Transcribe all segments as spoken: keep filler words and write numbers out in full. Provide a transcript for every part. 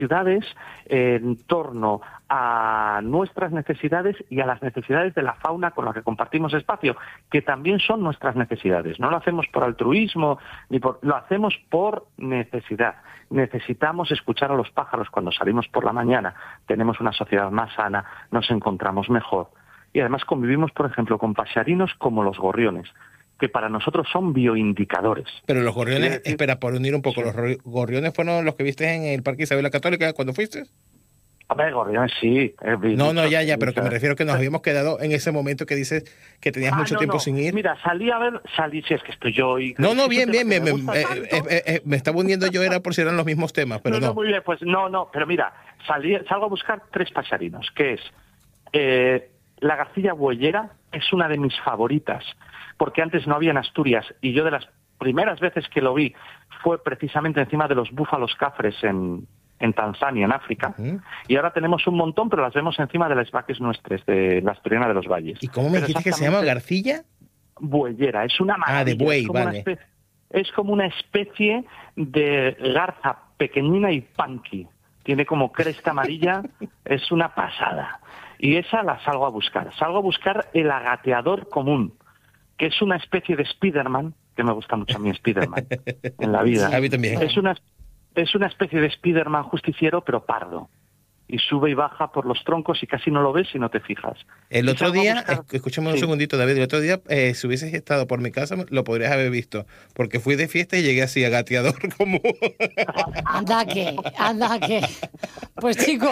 ciudades en torno a nuestras necesidades y a las necesidades de la fauna con la que compartimos espacio, que también son nuestras necesidades. No lo hacemos por altruismo, ni por, lo hacemos por necesidad. Necesitamos escuchar a los pájaros cuando salimos por la mañana, tenemos una sociedad más sana, nos encontramos mejor. Y además convivimos, por ejemplo, con pasearinos como los gorriones, que para nosotros son bioindicadores. Pero los gorriones, decir, espera, por unir un poco, sí. ¿Los gorriones fueron los que viste en el Parque Isabel la Católica cuando fuiste? A ver, gorriones sí. No, no, ya, ya, pero que me refiero que nos habíamos quedado en ese momento que dices que tenías ah, mucho no, tiempo no. sin ir. Mira, salí a ver, salí, si es que estoy yo y... No, no, bien, bien, me, me, me, eh, eh, eh, me estaba uniendo yo, era por si eran los mismos temas, pero no. No, no, muy bien, pues no, no, pero mira, salí, salgo a buscar tres pasearinos, que es eh, la garcilla bueyera, es una de mis favoritas, porque antes no había en Asturias, y yo de las primeras veces que lo vi fue precisamente encima de los búfalos cafres en, en Tanzania, en África, uh-huh. y ahora tenemos un montón, pero las vemos encima de las vaques nuestras, de la Asturiana de los Valles. ¿Y cómo me pero dijiste que se llama garcilla? Bueyera, es una maravilla. Ah, de buey, es como vale. Especie, es como una especie de garza pequeñina y punky. Tiene como cresta amarilla, es una pasada. Y esa la salgo a buscar. Salgo a buscar el agateador común, que es una especie de Spiderman, que me gusta mucho a mí Spiderman en la vida. A mí también. Es una, es una especie de Spiderman justiciero, pero pardo. Y sube y baja por los troncos y casi no lo ves si no te fijas. El otro día, escúchame un sí. segundito, David, el otro día, eh, si hubieses estado por mi casa, lo podrías haber visto, porque fui de fiesta y llegué así a gateador como... Anda que, anda que. Pues chico.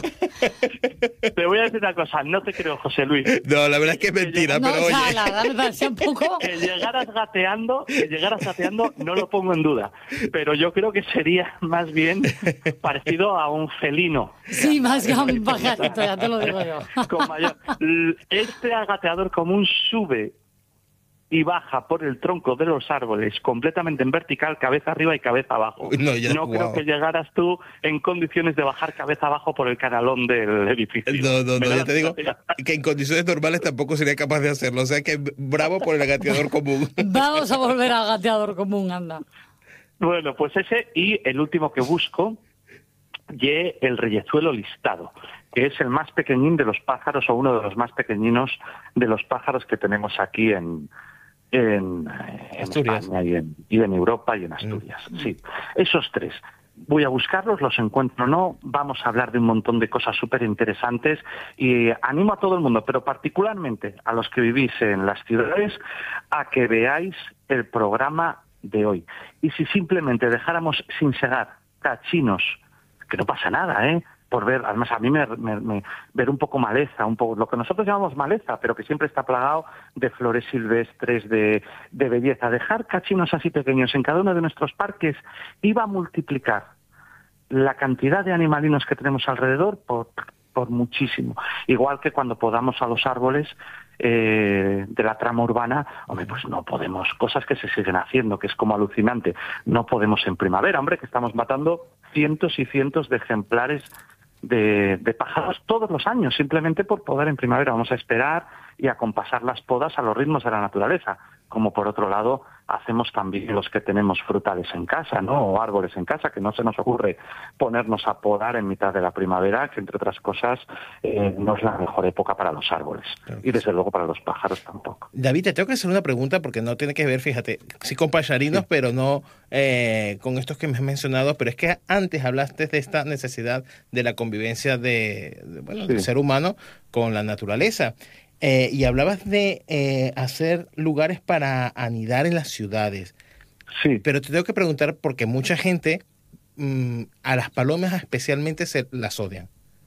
Te voy a decir una cosa, no te creo, José Luis. No, la verdad es que es mentira, no, pero o sea, oye... la verdad, un poco... Que llegaras gateando, que llegaras gateando, no lo pongo en duda, pero yo creo que sería más bien parecido a un felino. Sí, más que un pajarito, ya te lo digo yo. Con mayor. Este agateador común sube y baja por el tronco de los árboles completamente en vertical, cabeza arriba y cabeza abajo. No, ya, no wow. creo que llegaras tú en condiciones de bajar cabeza abajo por el canalón del edificio. No, no, no, ya te digo que en condiciones normales tampoco sería capaz de hacerlo. O sea que bravo por el agateador común. Vamos a volver al gateador común, anda. Bueno, pues ese y el último que busco, y el reyezuelo listado, que es el más pequeñín de los pájaros o uno de los más pequeñinos de los pájaros que tenemos aquí en, en, en España y en, y en Europa y en Asturias. Mm. Sí, esos tres. Voy a buscarlos, los encuentro o no, vamos a hablar de un montón de cosas súper interesantes y animo a todo el mundo, pero particularmente a los que vivís en las ciudades, a que veáis el programa de hoy. Y si simplemente dejáramos sin segar cachinos, que no pasa nada, ¿eh? Por ver, además a mí me, me, me ver un poco maleza, un poco lo que nosotros llamamos maleza, pero que siempre está plagado de flores silvestres, de, de belleza. Dejar cachinos así pequeños en cada uno de nuestros parques iba a multiplicar la cantidad de animalinos que tenemos alrededor por, por muchísimo. Igual que cuando podamos a los árboles eh, de la trama urbana, hombre, pues no podemos, cosas que se siguen haciendo, que es como alucinante. No podemos en primavera, hombre, que estamos matando cientos y cientos de ejemplares de, de pájaros todos los años, simplemente por poder en primavera. Vamos a esperar y a compasar las podas a los ritmos de la naturaleza, como por otro lado hacemos también los que tenemos frutales en casa, ¿no? O árboles en casa, que no se nos ocurre ponernos a podar en mitad de la primavera, que entre otras cosas eh, no es la mejor época para los árboles. Claro. Y desde luego para los pájaros tampoco. David, te tengo que hacer una pregunta porque no tiene que ver, fíjate, sí con pasearinos, sí. pero no eh, con estos que me has mencionado, pero es que antes hablaste de esta necesidad de la convivencia de, de bueno, sí. del ser humano con la naturaleza. Eh, y hablabas de eh, hacer lugares para anidar en las ciudades. Sí. Pero te tengo que preguntar porque mucha gente mmm, a las palomas especialmente se las odian.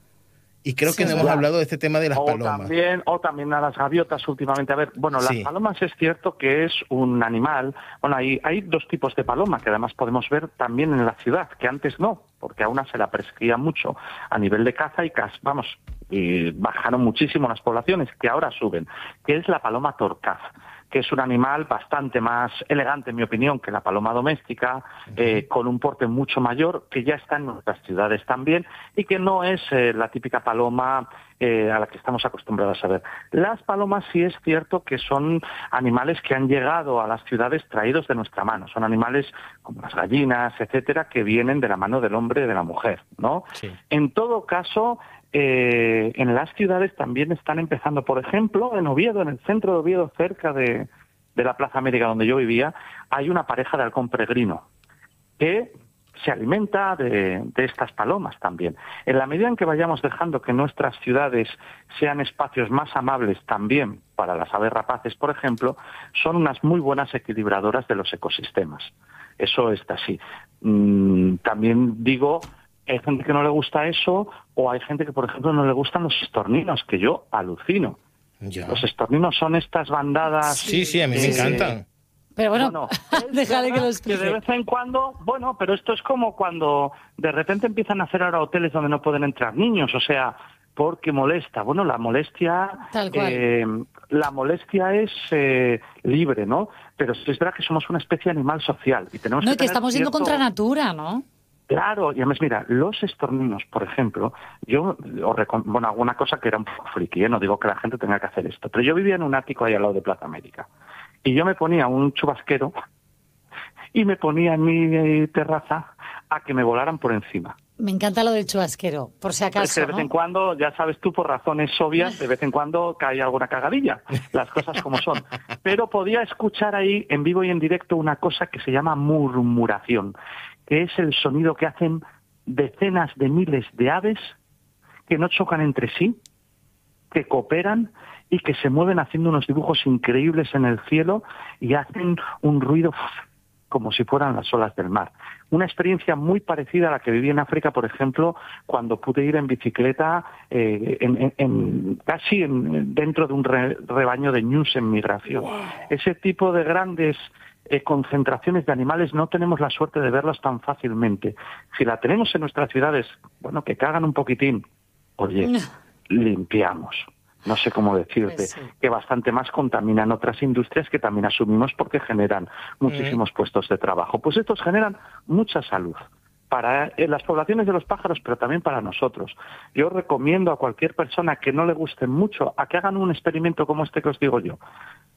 Y creo sí, que no hemos hablado de este tema de las o palomas. También, o también a las gaviotas últimamente. A ver, bueno, sí. las palomas es cierto que es un animal. Bueno, hay, hay dos tipos de paloma que además podemos ver también en la ciudad, que antes no, porque a una se la prescribía mucho a nivel de caza y cas, vamos, y bajaron muchísimo las poblaciones, que ahora suben, que es la paloma torcaz. que es un animal bastante más elegante, en mi opinión, que la paloma doméstica, eh, con un porte mucho mayor, que ya está en nuestras ciudades también, y que no es eh, la típica paloma eh, a la que estamos acostumbrados a ver. Las palomas sí es cierto que son animales que han llegado a las ciudades traídos de nuestra mano. Son animales como las gallinas, etcétera, que vienen de la mano del hombre y de la mujer, ¿no? Sí. En todo caso, eh, en las ciudades también están empezando, por ejemplo, en Oviedo, en el centro de Oviedo, cerca de, de la Plaza América donde yo vivía, hay una pareja de halcón peregrino que se alimenta de, de estas palomas también. En la medida en que vayamos dejando que nuestras ciudades sean espacios más amables también para las aves rapaces, por ejemplo, son unas muy buenas equilibradoras de los ecosistemas. Eso está así. Mm, también digo, hay gente que no le gusta eso, o hay gente que, por ejemplo, no le gustan los estorninos, que yo alucino. Ya. Los estorninos son estas bandadas... Sí, sí, a mí me eh, encantan. Pero bueno, Bueno, déjale que lo que explique. de vez en cuando, bueno, pero esto es como cuando de repente empiezan a hacer ahora hoteles donde no pueden entrar niños, o sea, porque molesta. Bueno, la molestia, Tal cual. eh, la molestia es eh, libre, ¿no? Pero sí es verdad que somos una especie de animal social y tenemos No, que y que tener estamos yendo cierto- contra natura, ¿no? Claro, y además, mira, los estorninos, por ejemplo, yo, os recom- bueno, alguna cosa que era un poco friki, ¿eh? No digo que la gente tenga que hacer esto, pero yo vivía en un ático ahí al lado de Plaza América, y yo me ponía un chubasquero y me ponía en mi eh, terraza a que me volaran por encima. Me encanta lo del chubasquero, por si Es que acaso, de vez en ¿no? cuando, ya sabes tú, por razones obvias, de vez en cuando cae alguna cagadilla, las cosas como son. Pero podía escuchar ahí, en vivo y en directo, una cosa que se llama murmuración, que es el sonido que hacen decenas de miles de aves que no chocan entre sí, que cooperan y que se mueven haciendo unos dibujos increíbles en el cielo y hacen un ruido como si fueran las olas del mar. Una experiencia muy parecida a la que viví en África, por ejemplo, cuando pude ir en bicicleta eh, en, en, en, casi en, dentro de un re, rebaño de ñus en migración. Wow. Ese tipo de grandes eh, concentraciones de animales no tenemos la suerte de verlas tan fácilmente. Si la tenemos en nuestras ciudades, bueno, que cagan un poquitín, oye, limpiamos. No sé cómo decirte, pues sí. que bastante más contaminan otras industrias que también asumimos porque generan muchísimos mm. puestos de trabajo. Pues estos generan mucha salud para eh, las poblaciones de los pájaros, pero también para nosotros. Yo recomiendo a cualquier persona que no le guste mucho a que hagan un experimento como este que os digo yo.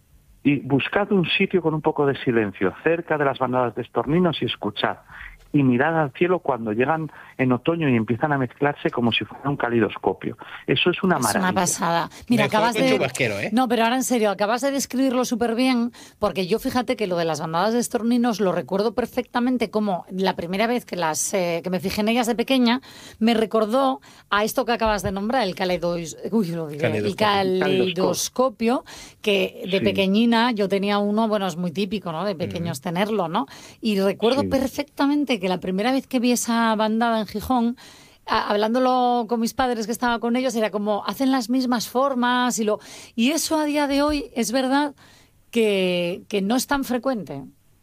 Y buscad un sitio con un poco de silencio, cerca de las bandadas de estorninos y escuchad. Y mirad al cielo cuando llegan en otoño y empiezan a mezclarse como si fuera un calidoscopio. Eso es una es maravilla. Es una pasada. Mira, Mejor acabas de... chubasquero, ¿eh? No, pero ahora en serio, acabas de describirlo súper bien, porque yo fíjate que lo de las bandadas de estorninos lo recuerdo perfectamente como la primera vez que las eh, que me fijé en ellas de pequeña, me recordó a esto que acabas de nombrar, el caleidos... Uy, lo diré, el caleidoscopio, que de sí. pequeñina yo tenía uno, bueno, es muy típico, ¿no? De pequeños mm. tenerlo, ¿no? Y recuerdo sí. perfectamente que la primera vez que vi esa bandada en Gijón, a, hablándolo con mis padres que estaba con ellos, era como, hacen las mismas formas y lo y eso a día de hoy es verdad que, que no es tan frecuente.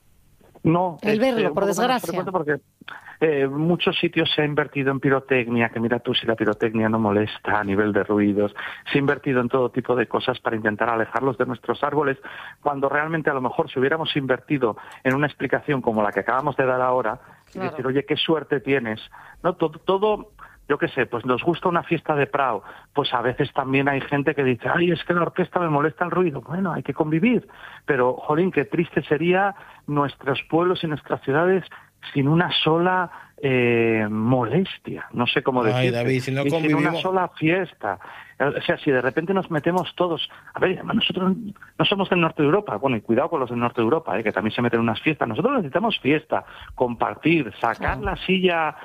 No, el verlo, por desgracia. Porque eh, muchos sitios se ha invertido en pirotecnia, que mira tú si la pirotecnia no molesta a nivel de ruidos, se ha invertido en todo tipo de cosas para intentar alejarlos de nuestros árboles, cuando realmente a lo mejor si hubiéramos invertido en una explicación como la que acabamos de dar ahora, claro. y decir, oye, qué suerte tienes, no todo, todo yo qué sé, pues nos gusta una fiesta de Prado, pues a veces también hay gente que dice, ay, es que la orquesta me molesta el ruido. Bueno, hay que convivir, pero, jolín, qué triste sería nuestros pueblos y nuestras ciudades sin una sola eh, molestia, no sé cómo decirlo, David, si no y sin una sola fiesta. O sea, si de repente nos metemos todos... A ver, además nosotros no somos del norte de Europa, bueno, y cuidado con los del norte de Europa, eh, que también se meten en unas fiestas. Nosotros necesitamos fiesta, compartir, sacar claro. la silla...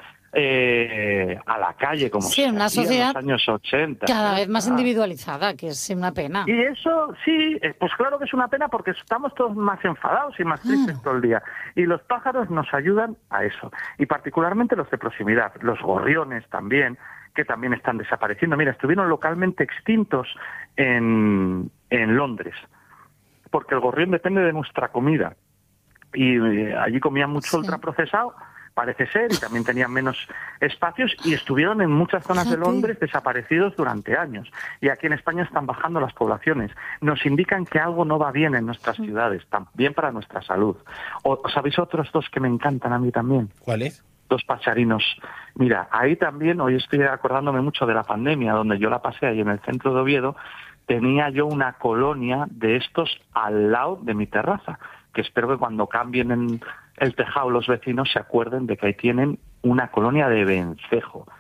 Eh, a la calle como sí, se una hacía sociedad en los años ochenta. Cada vez más ah. individualizada, que es una pena. Y eso, sí, pues claro que es una pena porque estamos todos más enfadados y más tristes ah. todo el día. Y los pájaros nos ayudan a eso. Y particularmente los de proximidad, los gorriones también, que también están desapareciendo. Mira, estuvieron localmente extintos en, en Londres, porque el gorrión depende de nuestra comida. Y eh, allí comían mucho sí. ultraprocesado. parece ser, y también tenían menos espacios, y estuvieron en muchas zonas de Londres desaparecidos durante años. Y aquí en España están bajando las poblaciones. Nos indican que algo no va bien en nuestras ciudades, también para nuestra salud. ¿O sabéis otros dos que me encantan a mí también? ¿Cuáles? Dos pacharinos. Mira, ahí también, hoy estoy acordándome mucho de la pandemia, donde yo la pasé ahí en el centro de Oviedo, tenía yo una colonia de estos al lado de mi terraza, que espero que cuando cambien en el tejado los vecinos se acuerden de que ahí tienen una colonia de vencejo.